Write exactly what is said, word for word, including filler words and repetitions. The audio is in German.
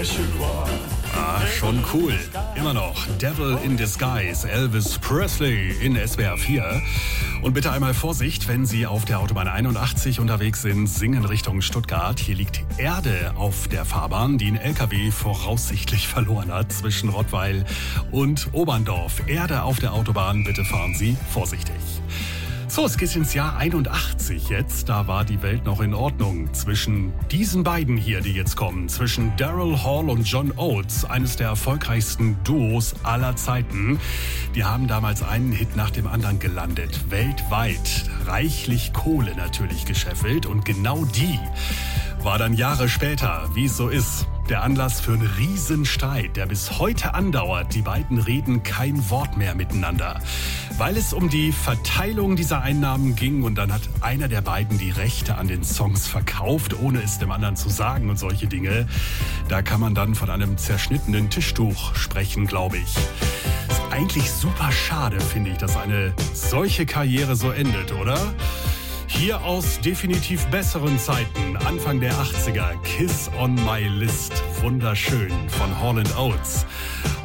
Ah, schon cool. Immer noch. Devil in Disguise, Elvis Presley in S W R vier. Und bitte einmal Vorsicht, wenn Sie auf der Autobahn einundachtzig unterwegs sind, singen Richtung Stuttgart. Hier liegt Erde auf der Fahrbahn, die ein L K W voraussichtlich verloren hat zwischen Rottweil und Oberndorf. Erde auf der Autobahn, bitte fahren Sie vorsichtig. So, es geht ins Jahr einundachtzig jetzt. Da war die Welt noch in Ordnung. Zwischen diesen beiden hier, die jetzt kommen, zwischen Daryl Hall und John Oates, eines der erfolgreichsten Duos aller Zeiten. Die haben damals einen Hit nach dem anderen gelandet. Weltweit. Reichlich Kohle natürlich gescheffelt. Und genau die war dann Jahre später, wie es so ist, der Anlass für einen Riesenstreit, der bis heute andauert. Die beiden reden kein Wort mehr miteinander, weil es um die Verteilung dieser Einnahmen ging und dann hat einer der beiden die Rechte an den Songs verkauft, ohne es dem anderen zu sagen und solche Dinge. Da kann man dann von einem zerschnittenen Tischtuch sprechen, glaube ich. Ist eigentlich super schade, finde ich, dass eine solche Karriere so endet, oder? Hier aus definitiv besseren Zeiten, Anfang der achtziger, Kiss on My List, wunderschön von Hall and Oates.